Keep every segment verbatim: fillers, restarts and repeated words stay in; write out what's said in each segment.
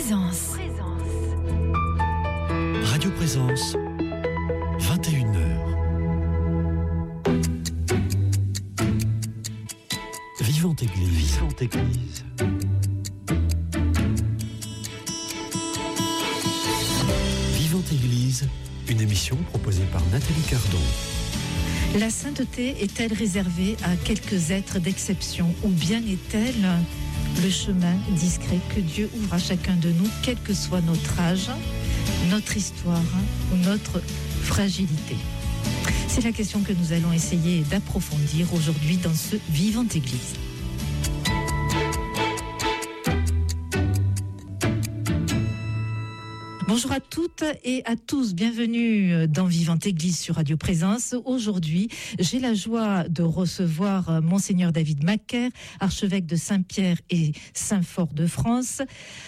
Présence. Radio Présence, vingt et une heures. Vivante Église. Vivante Église. Vivante Église, une émission proposée par Nathalie Cardon. La sainteté est-elle réservée à quelques êtres d'exception ou bien est-elle le chemin discret que Dieu ouvre à chacun de nous, quel que soit notre âge, notre histoire ou notre fragilité? C'est la question que nous allons essayer d'approfondir aujourd'hui dans ce Vivante Église. Bonjour à toutes et à tous, bienvenue dans Vivante Église sur Radio Présence. Aujourd'hui, j'ai la joie de recevoir Monseigneur David Macaire, archevêque de Saint-Pierre et Saint-Fort de France.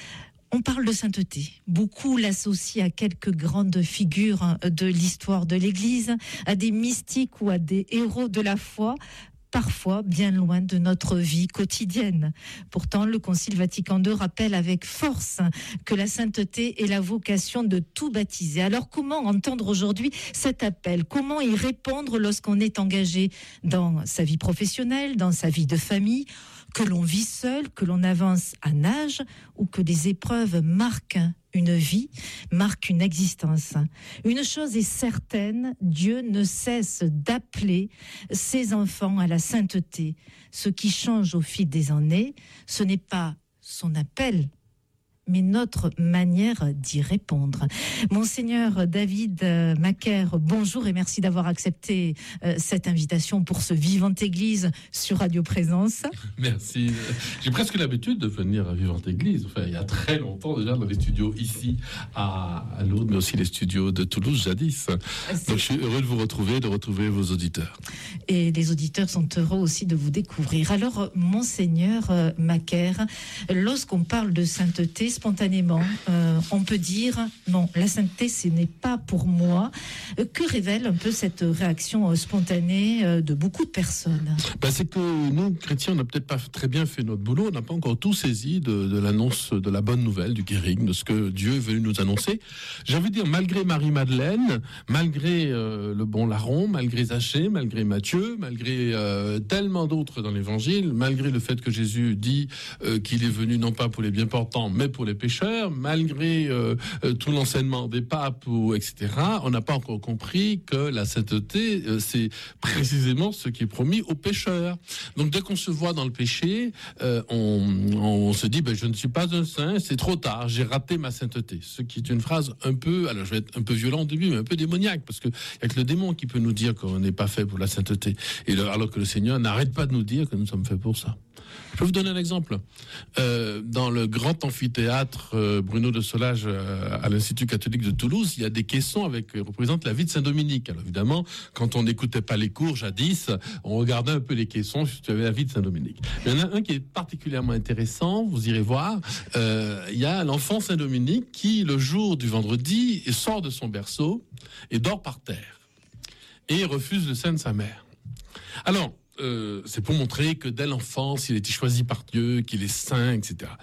On parle de sainteté. Beaucoup l'associent à quelques grandes figures de l'histoire de l'Église, à des mystiques ou à des héros de la foi, parfois bien loin de notre vie quotidienne. Pourtant, le Concile Vatican deux rappelle avec force que la sainteté est la vocation de tout baptisé. Alors, comment entendre aujourd'hui cet appel? Comment y répondre lorsqu'on est engagé dans sa vie professionnelle, dans sa vie de famille, que l'on vit seul, que l'on avance en âge ou que des épreuves marquent une vie, marquent une existence? Une chose est certaine, Dieu ne cesse d'appeler ses enfants à la sainteté. Ce qui change au fil des années, ce n'est pas son appel, mais notre manière d'y répondre. Monseigneur David Macaire, bonjour et merci d'avoir accepté euh, cette invitation pour ce Vivante Église sur Radio Présence. Merci. J'ai presque l'habitude de venir à Vivante Église. Enfin, il y a très longtemps déjà dans les studios ici à, à Lourdes, mais aussi les studios de Toulouse jadis. C'est... Donc je suis heureux de vous retrouver, de retrouver vos auditeurs. Et les auditeurs sont heureux aussi de vous découvrir. Alors, Monseigneur Macaire, lorsqu'on parle de sainteté, spontanément, euh, on peut dire non, la sainteté, ce n'est pas pour moi. Euh, que révèle un peu cette réaction euh, spontanée euh, de beaucoup de personnes? Ben, c'est que nous, chrétiens, on n'a peut-être pas très bien fait notre boulot. On n'a pas encore tout saisi de, de l'annonce de la bonne nouvelle, du guérim, de ce que Dieu est venu nous annoncer. J'ai envie de dire, malgré Marie-Madeleine, malgré euh, le bon larron, malgré Zachée, malgré Matthieu, malgré euh, tellement d'autres dans l'Évangile, malgré le fait que Jésus dit euh, qu'il est venu non pas pour les bien portants, mais pour les pécheurs, malgré euh, euh, tout l'enseignement des papes, ou, et cetera, on n'a pas encore compris que la sainteté, euh, c'est précisément ce qui est promis aux pécheurs. Donc dès qu'on se voit dans le péché, euh, on, on se dit ben, je ne suis pas un saint, c'est trop tard, j'ai raté ma sainteté. Ce qui est une phrase un peu, alors je vais être un peu violent au début, mais un peu démoniaque, parce qu'il n'y a que le démon qui peut nous dire qu'on n'est pas fait pour la sainteté, et le, alors que le Seigneur n'arrête pas de nous dire que nous sommes faits pour ça. Je peux vous donner un exemple. Euh, dans le grand amphithéâtre euh, Bruno de Solage euh, à l'Institut catholique de Toulouse, il y a des caissons avec euh, représentent la vie de Saint-Dominique. Alors évidemment, quand on n'écoutait pas les cours jadis, on regardait un peu les caissons si tu avais la vie de Saint-Dominique. Mais il y en a un qui est particulièrement intéressant, vous irez voir. Euh, il y a l'enfant Saint-Dominique qui, le jour du vendredi, sort de son berceau et dort par terre et refuse le sein de sa mère. Alors, Euh, c'est pour montrer que dès l'enfance, il a été choisi par Dieu, qu'il est saint, et cetera.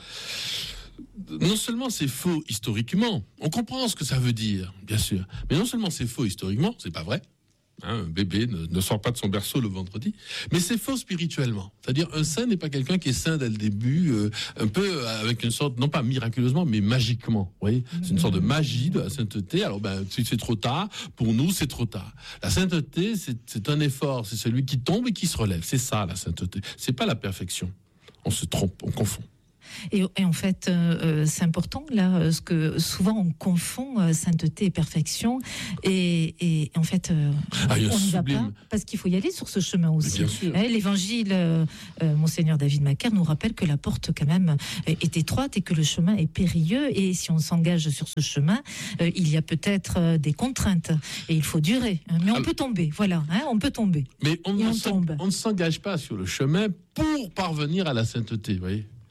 Non seulement c'est faux historiquement, on comprend ce que ça veut dire, bien sûr, mais non seulement c'est faux historiquement, c'est pas vrai, hein, un bébé ne, ne sort pas de son berceau le vendredi, mais c'est faux spirituellement. C'est-à-dire un saint n'est pas quelqu'un qui est saint dès le début, euh, un peu avec une sorte, non pas miraculeusement, mais magiquement. Vous voyez, c'est une sorte de magie de la sainteté. Alors ben, si c'est trop tard, pour nous c'est trop tard. La sainteté, c'est, c'est un effort, c'est celui qui tombe et qui se relève. C'est ça la sainteté. C'est pas la perfection. On se trompe, on confond. Et, et en fait, euh, c'est important là, ce que souvent on confond euh, sainteté et perfection, et, et en fait, euh, ah, on n'y va pas parce qu'il faut y aller sur ce chemin aussi. Hein, L'évangile, euh, euh, Monseigneur David Macaire nous rappelle que la porte quand même est étroite et que le chemin est périlleux, et si on s'engage sur ce chemin, euh, il y a peut-être euh, des contraintes et il faut durer. Hein, mais on Alors, peut tomber, voilà, hein, on peut tomber. Mais on, on, on, tombe. on ne s'engage pas sur le chemin pour parvenir à la sainteté, vous voyez.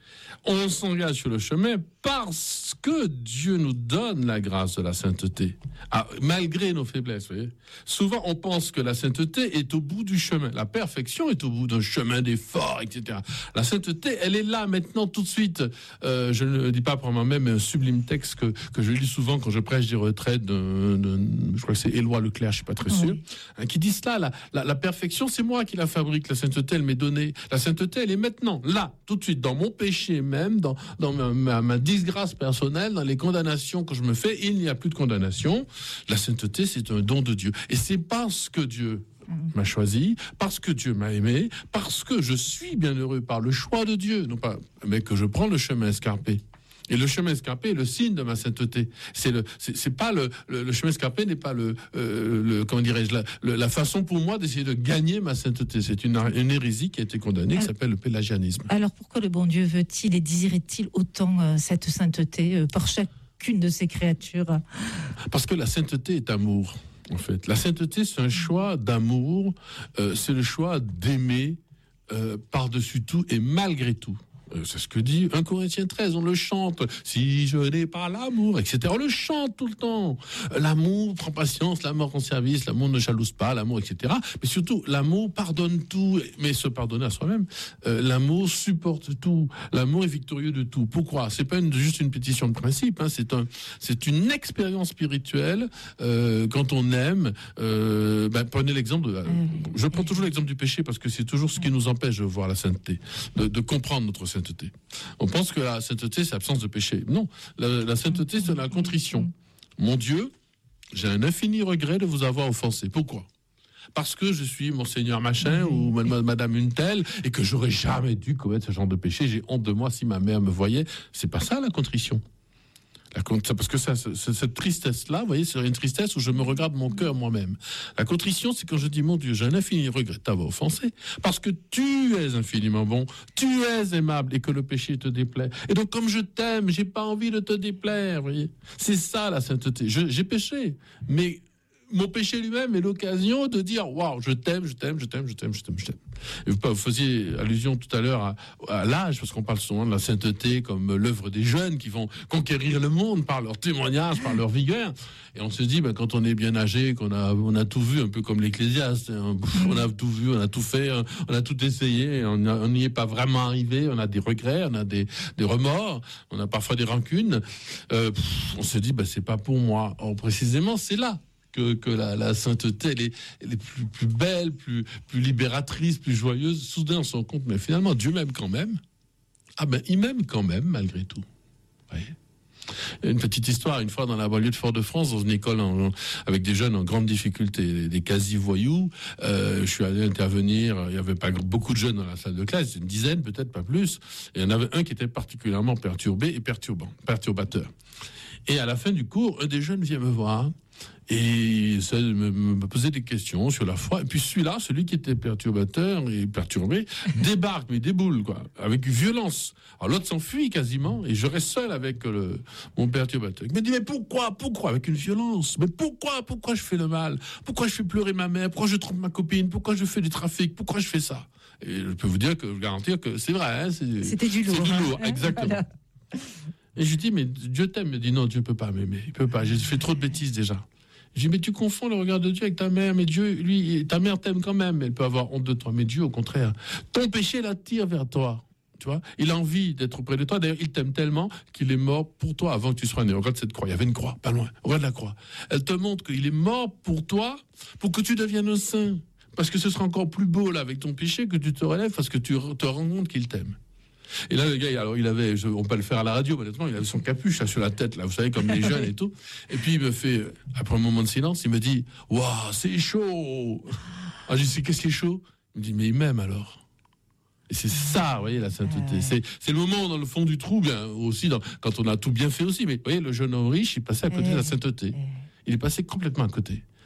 On s'engage sur le chemin parce que Dieu nous donne la grâce de la sainteté, ah, malgré nos faiblesses. Vous voyez. Souvent, on pense que la sainteté est au bout du chemin. La perfection est au bout d'un chemin d'effort, et cetera. La sainteté, elle est là maintenant, tout de suite. Euh, je ne dis pas pour moi-même un sublime texte que, que je lis souvent quand je prêche des retraites. De, de, je crois que c'est Éloi Leclerc, je ne suis pas très sûr, oui. hein, qui dit cela. La, la, la perfection, c'est moi qui la fabrique. La sainteté, elle m'est donnée. La sainteté, elle est maintenant, là, tout de suite, dans mon péché même, dans, dans ma, ma, ma disgrâce personnelle, dans les condamnations que je me fais. Il n'y a plus de condamnation. La sainteté, c'est un don de Dieu. Et c'est parce que Dieu m'a choisi, parce que Dieu m'a aimé, parce que je suis bienheureux par le choix de Dieu, non pas, mais que je prends le chemin escarpé. Et le chemin escarpé est le signe de ma sainteté. C'est le, c'est, c'est pas le, le, le chemin escarpé n'est pas le, euh, le comment dirais-je, la, le, la façon pour moi d'essayer de gagner ma sainteté. C'est une, une hérésie qui a été condamnée, qui s'appelle le pélagianisme. Alors pourquoi le bon Dieu veut-il et désirait-il autant euh, cette sainteté euh, pour chacune de ses créatures? Parce que la sainteté est amour. En fait, la sainteté, c'est un choix d'amour. Euh, c'est le choix d'aimer euh, par-dessus tout et malgré tout. C'est ce que dit un Corinthiens treize, on le chante. Si je n'ai pas l'amour, et cetera. On le chante tout le temps. L'amour prend patience, l'amour rend service, l'amour ne jalouse pas, l'amour, et cetera. Mais surtout, l'amour pardonne tout, mais se pardonner à soi-même. Euh, l'amour supporte tout. L'amour est victorieux de tout. Pourquoi ? C'est pas une, juste une pétition de principe. Hein. C'est un, c'est une expérience spirituelle. Euh, quand on aime, euh, ben, prenez l'exemple de. Je prends toujours l'exemple du péché parce que c'est toujours ce qui nous empêche de voir la sainteté, de, de comprendre notre sainteté. On pense que la sainteté, c'est l'absence de péché. Non, la, la sainteté, c'est la contrition. Mon Dieu, j'ai un infini regret de vous avoir offensé. Pourquoi ? Parce que je suis monseigneur machin ou madame une telle et que j'aurais jamais dû commettre ce genre de péché. J'ai honte de moi si ma mère me voyait. C'est pas ça la contrition. La, parce que ça, cette tristesse-là, vous voyez, c'est une tristesse où je me regarde mon cœur moi-même. La contrition, c'est quand je dis, mon Dieu, j'ai un infini regret de t'avoir offensé, parce que tu es infiniment bon, tu es aimable, et que le péché te déplaît. Et donc, comme je t'aime, j'ai pas envie de te déplaire, vous voyez. C'est ça, la sainteté. Je, j'ai péché, mais mon péché lui-même est l'occasion de dire, waouh, je t'aime, je t'aime, je t'aime, je t'aime, je t'aime, je t'aime. Et vous, vous faisiez allusion tout à l'heure à, à l'âge, parce qu'on parle souvent de la sainteté comme l'œuvre des jeunes qui vont conquérir le monde par leur témoignage, par leur vigueur. Et on se dit, ben, quand on est bien âgé, qu'on a, on a tout vu, un peu comme l'Ecclésiaste, hein, on a tout vu, on a tout fait, on a tout essayé, on n'y est pas vraiment arrivé, on a des regrets, on a des, des remords, on a parfois des rancunes. Euh, pff, on se dit, ben, c'est pas pour moi. Or, précisément, c'est là que, que la, la sainteté, elle est, elle est plus, plus belle, plus, plus libératrice, plus joyeuse. Soudain, on se rend compte, mais finalement, Dieu m'aime quand même. Ah ben, il m'aime quand même, malgré tout. Vous voyez ? Une petite histoire, une fois dans la banlieue de Fort-de-France, dans une école en, avec des jeunes en grande difficulté, des quasi-voyous, euh, je suis allé intervenir, il n'y avait pas beaucoup de jeunes dans la salle de classe, une dizaine, peut-être pas plus, et il y en avait un qui était particulièrement perturbé et perturbant, perturbateur. Et à la fin du cours, un des jeunes vient me voir et ça me, me posait des questions sur la foi. Et puis celui-là, celui qui était perturbateur et perturbé, débarque, mais déboule, quoi, avec violence. Alors l'autre s'enfuit quasiment et je reste seul avec le, mon perturbateur. Il me dit, mais pourquoi, pourquoi, avec une violence, mais pourquoi, pourquoi je fais le mal? Pourquoi je fais pleurer ma mère? Pourquoi je trompe ma copine? Pourquoi je fais du trafic? Pourquoi je fais ça? Et je peux vous dire que, vous garantir que c'est vrai. Hein, c'est, C'était du lourd. C'est du lourd, hein, exactement. Voilà. Et je lui dis, mais Dieu t'aime. Il me dit, non, Dieu peut pas m'aimer. Il peut pas. J'ai fait trop de bêtises déjà. Je dis, mais tu confonds le regard de Dieu avec ta mère. Mais Dieu, lui, ta mère t'aime quand même. Elle peut avoir honte de toi. Mais Dieu, au contraire, ton péché l'attire vers toi. Tu vois, il a envie d'être auprès de toi. D'ailleurs, il t'aime tellement qu'il est mort pour toi avant que tu sois né. Regarde cette croix. Il y avait une croix, pas loin. Regarde la croix. Elle te montre qu'il est mort pour toi, pour que tu deviennes un saint. Parce que ce sera encore plus beau, là, avec ton péché, que tu te relèves, parce que tu te rends compte qu'il t'aime. Et là, le gars, alors, il avait, je, on peut le faire à la radio, honnêtement, il avait son capuche là, sur la tête, là, vous savez, comme les jeunes et tout. Et puis, il me fait, après un moment de silence, il me dit, waouh, c'est chaud. Ah, je dis, qu'est-ce qui est chaud? Il me dit, mais il m'aime alors. Et c'est ça, vous voyez, la sainteté. C'est, c'est le moment dans le fond du trou, bien, aussi, dans, quand on a tout bien fait aussi. Mais vous voyez, le jeune homme riche, il passait à côté de la sainteté. Il est passé complètement à côté.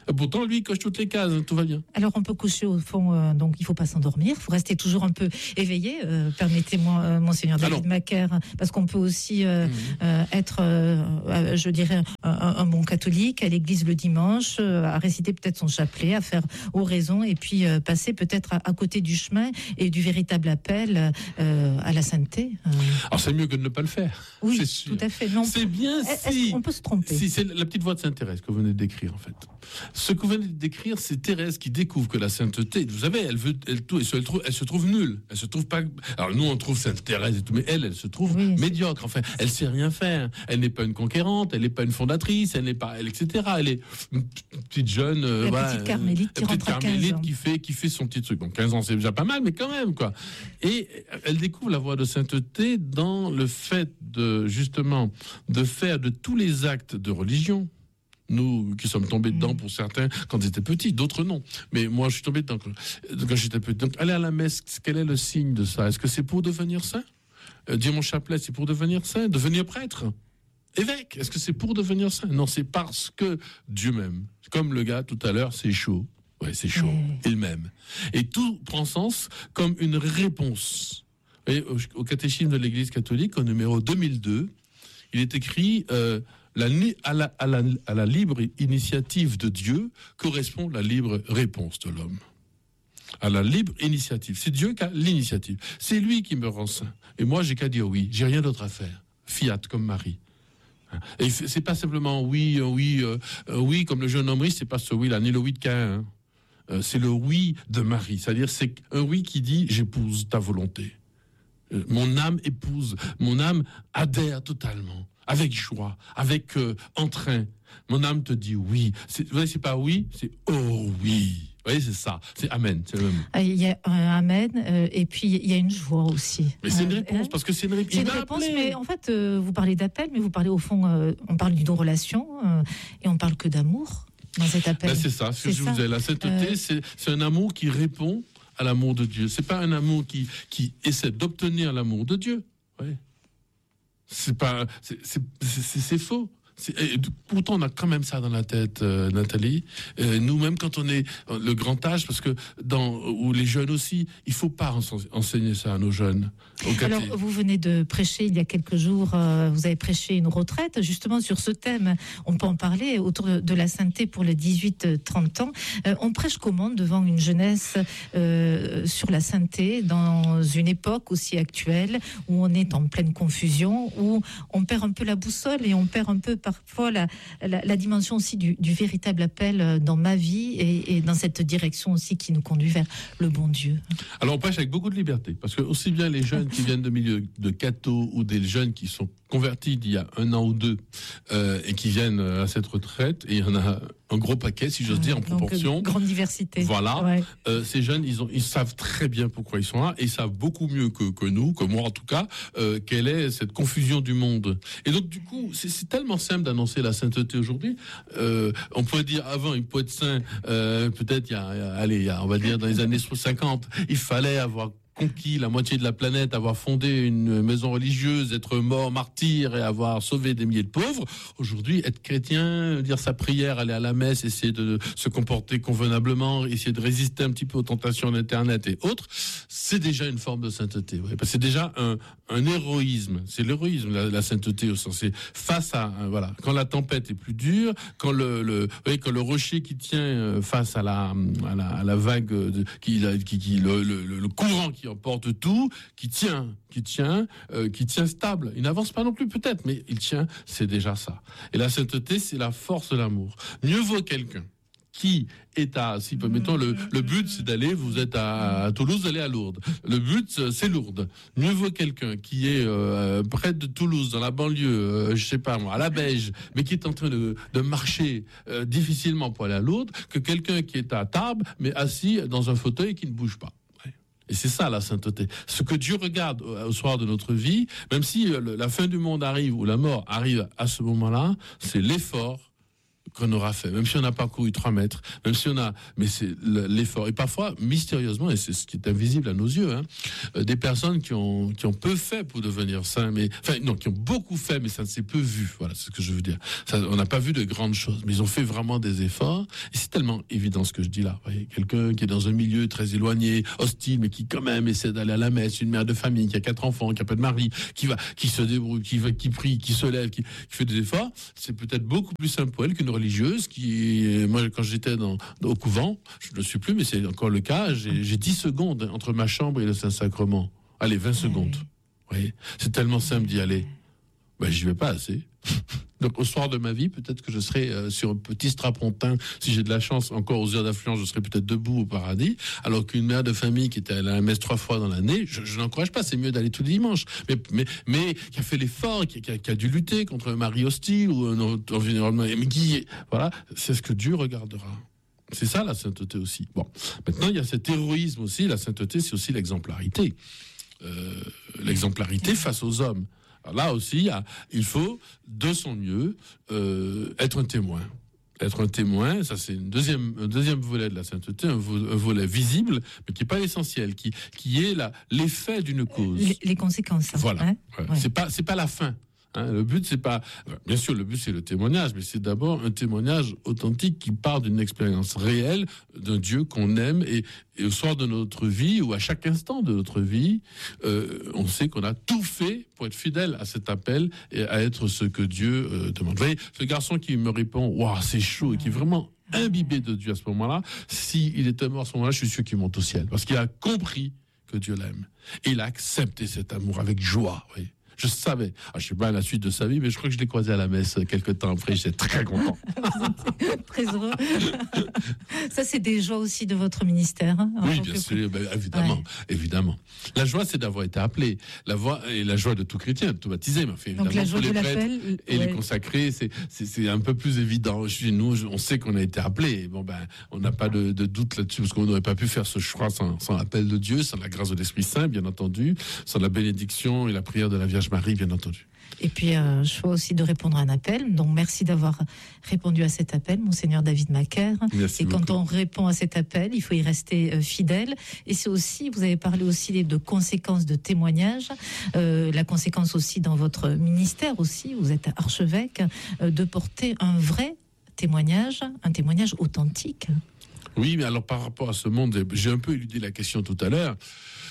Pourtant, lui, il coche toutes les cases, hein, tout va bien. Alors, on peut coucher au fond, euh, donc il ne faut pas s'endormir, il faut rester toujours un peu éveillé. Euh, permettez-moi, euh, Monseigneur David Macaire, parce qu'on peut aussi euh, mmh. euh, être, euh, je dirais, un, un bon catholique à l'église le dimanche, euh, à réciter peut-être son chapelet, à faire oraison, et puis euh, passer peut-être à, à côté du chemin et du véritable appel euh, à la sainteté. Euh. Alors, c'est mieux que de ne pas le faire. Oui, c'est sûr. Tout à fait. Non, c'est bien si... On peut se tromper. Si c'est la petite voix de Sainte Thérèse que vous venez de décrire, en fait. Ce que vous venez de décrire, c'est Thérèse qui découvre que la sainteté, vous savez, elle veut, elle, elle, elle, trouve, elle se trouve nulle. Elle se trouve pas. Alors nous, on trouve Sainte Thérèse et tout, mais elle, elle se trouve oui, médiocre. Enfin, elle sait rien faire. Elle n'est pas une conquérante, elle n'est pas une fondatrice, elle n'est pas, elle, et cetera. Elle est une petite jeune, euh, la voilà, petite carmélite qui, petite rentre carmélite à quinze ans. qui fait, qui fait son petit truc. Donc quinze ans, c'est déjà pas mal, mais quand même, quoi. Et elle découvre la voie de sainteté dans le fait de justement de faire de tous les actes de religion. Nous qui sommes tombés dedans pour certains quand ils étaient petits, d'autres non. Mais moi, je suis tombé dedans quand, quand j'étais petit. Donc, aller à la messe, quel est le signe de ça? Est-ce que c'est pour devenir saint? euh, Dire mon chapelet, c'est pour devenir saint? Devenir prêtre? Évêque? Est-ce que c'est pour devenir saint? Non, c'est parce que Dieu m'aime. Comme le gars tout à l'heure, c'est chaud. Ouais, c'est chaud. Mmh. Il m'aime. Et tout prend sens comme une réponse. Et au, au catéchisme de l'Église catholique, au numéro deux mille deux, il est écrit... Euh, La, à, la, à, la, à la libre initiative de Dieu correspond la libre réponse de l'homme. À la libre initiative. C'est Dieu qui a l'initiative. C'est lui qui me rend saint. Et moi, j'ai qu'à dire oui. J'ai rien d'autre à faire. Fiat, comme Marie. Et c'est pas simplement oui, oui, euh, oui, comme le jeune homme riche, c'est pas ce oui-là, ni le oui de Caïn. Hein. Euh, c'est le oui de Marie. C'est-à-dire, c'est un oui qui dit j'épouse ta volonté. Euh, mon âme épouse, mon âme adhère totalement. Avec joie, avec euh, entrain. Mon âme te dit oui. C'est, vous voyez, c'est pas oui, c'est oh oui. Vous voyez, c'est ça. C'est amen. C'est le même. Il y a un amen euh, et puis il y a une joie aussi. Mais c'est une euh, réponse, hein, parce que c'est une, ré- c'est une réponse. Mais en fait, euh, vous parlez d'appel, mais vous parlez au fond, euh, on parle d'une relation euh, et on parle que d'amour dans cet appel. Ben c'est ça, ce que c'est je ça. vous disais. La sainteté, euh... c'est, c'est un amour qui répond à l'amour de Dieu. C'est pas un amour qui, qui essaie d'obtenir l'amour de Dieu. Ouais. C'est pas, c'est, c'est, c'est, c'est faux. C'est, et pourtant, on a quand même ça dans la tête, euh, Nathalie. Euh, nous, même quand on est le grand âge, parce que dans ou les jeunes aussi, il faut pas enseigner ça à nos jeunes. Alors, vous venez de prêcher il y a quelques jours. Euh, vous avez prêché une retraite justement sur ce thème. On peut en parler autour de, de la sainteté pour les dix-huit trente ans. Euh, on prêche comment devant une jeunesse euh, sur la sainteté dans une époque aussi actuelle où on est en pleine confusion, où on perd un peu la boussole et on perd un peu parfois la, la, la dimension aussi du, du véritable appel dans ma vie et, et dans cette direction aussi qui nous conduit vers le bon Dieu. Alors on prêche avec beaucoup de liberté, parce que aussi bien les jeunes qui viennent de milieux de catho ou des jeunes qui sont convertis d'il y a un an ou deux euh, et qui viennent à cette retraite, et il y en a un gros paquet, si j'ose dire, en Donc, proportion. Grande diversité. Voilà. Ouais. Euh, ces jeunes, ils, ont, ils savent très bien pourquoi ils sont là, et ils savent beaucoup mieux que, que nous, que moi en tout cas, euh, quelle est cette confusion du monde. Et donc, du coup, c'est, c'est tellement simple d'annoncer la sainteté aujourd'hui. Euh, on pourrait dire avant, il peut être saint, euh, peut-être, il y a, il y a, allez, il y a, on va dire dans les années cinquante, il fallait avoir conquis la moitié de la planète, avoir fondé une maison religieuse, être mort martyr et avoir sauvé des milliers de pauvres. Aujourd'hui, être chrétien, dire sa prière, aller à la messe, essayer de se comporter convenablement, essayer de résister un petit peu aux tentations d'Internet et autres, c'est déjà une forme de sainteté. Ouais. Parce que c'est déjà un, un héroïsme. C'est l'héroïsme, la, la sainteté au sens. C'est face à, hein, voilà, quand la tempête est plus dure, quand le, le, vous voyez, quand le rocher qui tient face à la, à la, à la vague, de, qui, qui, qui le, le, le courant qui emporte tout, qui tient, qui tient, euh, qui tient stable. Il n'avance pas non plus peut-être, mais il tient, c'est déjà ça. Et la sainteté, c'est la force de l'amour. Mieux vaut quelqu'un qui est à, si mettons le, le but c'est d'aller, vous êtes à, à Toulouse, vous allez à Lourdes. Le but c'est Lourdes. Mieux vaut quelqu'un qui est euh, près de Toulouse, dans la banlieue, euh, je sais pas moi, à la Beige, mais qui est en train de, de marcher euh, difficilement pour aller à Lourdes, que quelqu'un qui est à Tarbes, mais assis dans un fauteuil qui ne bouge pas. Et c'est ça la sainteté. Ce que Dieu regarde au soir de notre vie, même si la fin du monde arrive ou la mort arrive à ce moment-là, c'est l'effort qu'on aura fait, même si on n'a pas couru trois mètres, même si on a, mais c'est l'effort. Et parfois, mystérieusement, et c'est ce qui est invisible à nos yeux, hein, des personnes qui ont qui ont peu fait pour devenir saints, mais enfin non, qui ont beaucoup fait, mais ça ne s'est peu vu. Voilà, c'est ce que je veux dire. Ça, on n'a pas vu de grandes choses, mais ils ont fait vraiment des efforts. Et c'est tellement évident ce que je dis là. Vous voyez, quelqu'un qui est dans un milieu très éloigné, hostile, mais qui quand même essaie d'aller à la messe, une mère de famille qui a quatre enfants, qui a pas de mari, qui va, qui se débrouille, qui va, qui prie, qui se lève, qui, qui fait des efforts. C'est peut-être beaucoup plus simple pour elle qu'une religieuse qui, moi, quand j'étais dans, au couvent, je ne le suis plus, mais c'est encore le cas, j'ai, j'ai dix secondes entre ma chambre et le Saint-Sacrement. Allez, vingt secondes. Vous voyez, c'est tellement simple d'y aller. Ben, j'y vais pas assez. Donc, au soir de ma vie, peut-être que je serai euh, sur un petit strapontin. Si j'ai de la chance, encore aux heures d'affluence, je serai peut-être debout au paradis. Alors qu'une mère de famille qui était à la messe trois fois dans l'année, je, je n'encourage pas. C'est mieux d'aller tous les dimanches. Mais, mais, mais qui a fait l'effort, qui, qui, a, qui a dû lutter contre un mari hostile ou un environnement, mais qui, voilà, c'est ce que Dieu regardera. C'est ça la sainteté aussi. Bon, maintenant il y a cet héroïsme aussi. La sainteté, c'est aussi l'exemplarité. Euh, l'exemplarité face aux hommes. Alors là aussi, il faut, de son mieux, euh, être un témoin. Être un témoin, ça c'est une deuxième, un deuxième volet de la sainteté, un, vo, un volet visible, mais qui n'est pas l'essentiel, qui, qui est la, l'effet d'une cause. Les, les conséquences. Voilà. Hein ouais. Ouais. C'est pas, c'est pas la fin. Hein, le but, c'est pas. Bien sûr, le but, c'est le témoignage, mais c'est d'abord un témoignage authentique qui part d'une expérience réelle d'un Dieu qu'on aime. Et, et au soir de notre vie, ou à chaque instant de notre vie, euh, on sait qu'on a tout fait pour être fidèle à cet appel et à être ce que Dieu euh, demande. Vous voyez, ce garçon qui me répond, waouh, c'est chaud, et qui est vraiment imbibé de Dieu à ce moment-là, s'il était mort à ce moment-là, je suis sûr qu'il monte au ciel. Parce qu'il a compris que Dieu l'aime. Et il a accepté cet amour avec joie, vous voyez. Je savais. Ah, je ne sais pas la suite de sa vie, mais je crois que je l'ai croisé à la messe quelques temps après. J'étais très content. Très heureux. Ça, c'est des joies aussi de votre ministère. Hein, oui, bien sûr, ben, évidemment, ouais. évidemment. La joie, c'est d'avoir été appelé. La voix et la joie de tout chrétien, de tout baptisé, mais fait, donc la joie pour de les l'appel prêtres et ouais. les consacrés, c'est, c'est, c'est un peu plus évident. Chez nous, on sait qu'on a été appelé. Bon ben, on n'a pas de, de doute là-dessus parce qu'on n'aurait pas pu faire ce choix sans, sans l'appel de Dieu, sans la grâce de l'Esprit Saint, bien entendu, sans la bénédiction et la prière de la Vierge Marie, bien entendu. Et puis, euh, choix aussi de répondre à un appel. Donc, merci d'avoir répondu à cet appel, Monseigneur David Macaire. Merci et beaucoup. Quand on répond à cet appel, il faut y rester euh, fidèle. Et c'est aussi, vous avez parlé aussi de conséquences de témoignage. Euh, la conséquence aussi dans votre ministère aussi, vous êtes archevêque, euh, de porter un vrai témoignage, un témoignage authentique. Oui, mais alors par rapport à ce monde, j'ai un peu éludé la question tout à l'heure.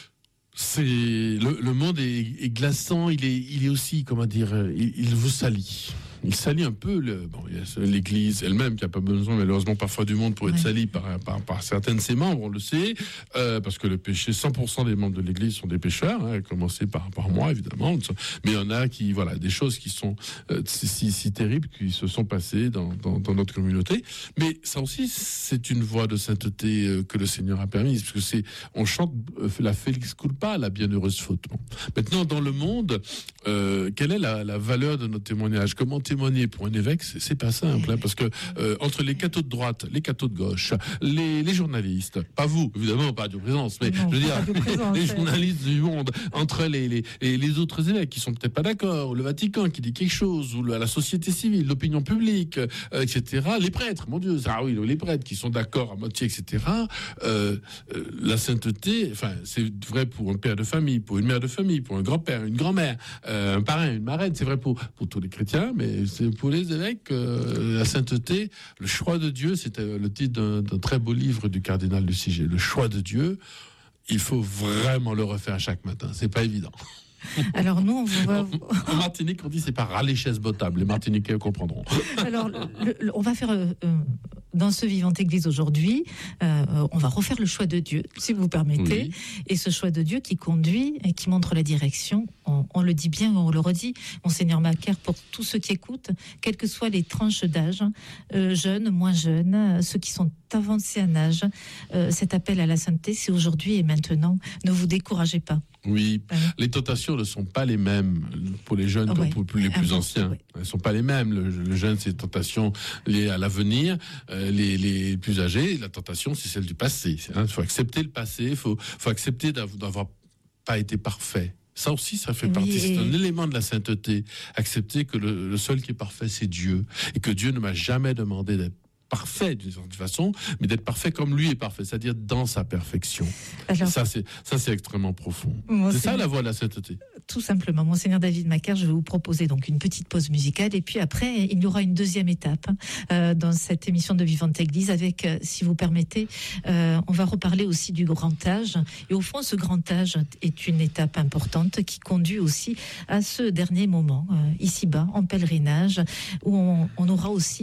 C'est le, le monde est, est glaçant, il est, il est aussi, comment dire, il, il vous salit. Il salit un peu le, bon, il y a l'Église elle-même qui n'a pas besoin malheureusement parfois du monde pour être ouais. salie par, par, par certains de ses membres, on le sait, euh, parce que le péché, cent pour cent des membres de l'Église sont des pécheurs, hein, à commencer par, par moi évidemment, mais il y en a qui, voilà, des choses qui sont euh, si, si terribles qui se sont passées dans, dans, dans notre communauté, mais ça aussi c'est une voie de sainteté euh, que le Seigneur a permise, parce que c'est, on chante euh, la Felix culpa, la bienheureuse faute. Bon. Maintenant dans le monde, euh, quelle est la, la valeur de notre témoignage? Comment témoigner pour un évêque, c'est, c'est pas simple, hein, parce que euh, entre les cathos de droite, les cathos de gauche, les, les journalistes, pas vous, évidemment, pas de présence, mais non, je veux dire, présence, les, les journalistes du monde, entre les, les, les, les autres évêques qui sont peut-être pas d'accord, ou le Vatican qui dit quelque chose, ou la société civile, l'opinion publique, euh, et cetera, les prêtres, mon Dieu, ah oui, les prêtres qui sont d'accord à moitié, et cetera, euh, euh, la sainteté, enfin, c'est vrai pour un père de famille, pour une mère de famille, pour un grand-père, une grand-mère, euh, un parrain, une marraine, c'est vrai pour, pour tous les chrétiens, mais c'est pour les évêques, euh, la sainteté, le choix de Dieu, c'était le titre d'un, d'un très beau livre du cardinal Luciger. Le choix de Dieu, il faut vraiment le refaire chaque matin. C'est pas évident. Alors nous, on va... En Martinique, on dit c'est pas râler chaise bottable. Les Martiniquais comprendront. Alors, le, le, on va faire euh, dans ce Vivante Église aujourd'hui, euh, on va refaire le choix de Dieu, si vous permettez. Oui. Et ce choix de Dieu qui conduit et qui montre la direction. On, on le dit bien, on le redit, Monseigneur Macaire, pour tous ceux qui écoutent, quelles que soient les tranches d'âge, euh, jeunes, moins jeunes, ceux qui sont avancés en âge, euh, cet appel à la sainteté, c'est aujourd'hui et maintenant. Ne vous découragez pas. Oui, ouais. Les tentations ne sont pas les mêmes pour les jeunes ouais. comme pour les plus anciens. Ouais. Elles ne sont pas les mêmes. Le, le jeune, c'est des tentations liées à l'avenir. Euh, les, les plus âgés, la tentation, c'est celle du passé. Il hein, faut accepter le passé. Il faut, faut accepter d'avoir, d'avoir pas été parfait. Ça aussi, ça fait Oui, partie, c'est et- un élément de la sainteté. Accepter que le, le seul qui est parfait, c'est Dieu, et que Dieu ne m'a jamais demandé d'être parfait d'une certaine façon, mais d'être parfait comme lui est parfait, c'est-à-dire dans sa perfection. Alors, Ça, c'est, ça, c'est extrêmement profond. Monseigneur- C'est ça la voie de la sainteté. tout simplement, Monseigneur David Macaire, je vais vous proposer donc une petite pause musicale et puis après, il y aura une deuxième étape euh, dans cette émission de Vivante Église avec, euh, si vous permettez, euh, on va reparler aussi du grand âge. Et au fond, ce grand âge est une étape importante qui conduit aussi à ce dernier moment, euh, ici-bas, en pèlerinage, où on, on aura aussi